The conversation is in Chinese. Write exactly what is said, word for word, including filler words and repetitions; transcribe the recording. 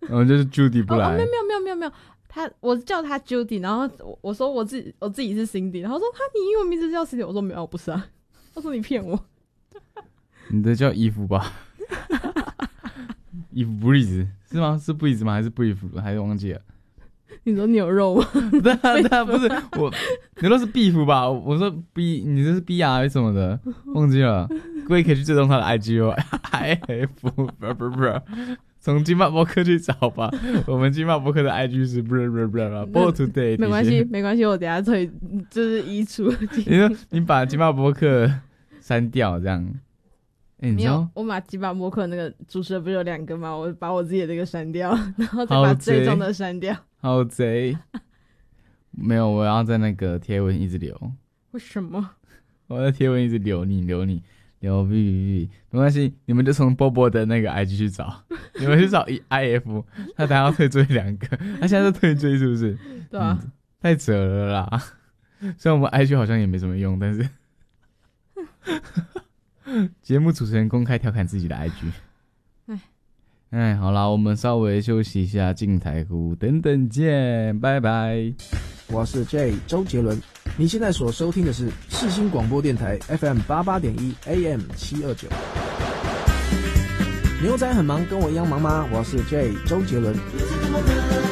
然后就是 Judy 不来。 哦哦、没有没有没有没有没有，他我叫他 Judy， 然后我我说我自己我自己是 Cindy， 然后说哈你英文名字叫 Cindy， 我说没有，我不是啊。他说你骗我。 你的叫衣服吧？衣服 Breeze 是吗？是 Breeze 吗？还是 Brief？ 还是忘记了？ 你说牛肉吗？ 对啊对啊，不是我牛肉是 beef 吧？我说 B， 你这是 B R 什么的，忘记了。各位可以去追踪他的 I G 哦 ，I F 不不不，从金马播客去找吧。我们金马播客的 I G 是不不不不 ，Bo Today。 没关系没关系，我等一下退就是移除。 你说你把金马播客删掉这样？欸、你知道我把金马播客那个主持人不是有两个吗？我把我自己的那个删掉，然后再把最终的删掉。 好贼！没有，我要在那个贴文一直留。 为什么？ 我在贴文一直留你留你留 V V V， 没关系，你们就从波波的那个 I G 去找，你们去找 I F， 他等下要退追两个，他现在在退追是不是？ 对啊、 嗯，太扯了啦！虽然我们 I G 好像也没什么用，但是节目主持人公开调侃自己的 I G。哎，好啦，我们稍微休息一下，进台呼等等见，拜拜。 我是 J 周杰伦，你现在所收听的是世新广播电台 F M 八八点一 A M 七二九。牛仔很忙，跟我一样忙吗？我是 J 周杰伦。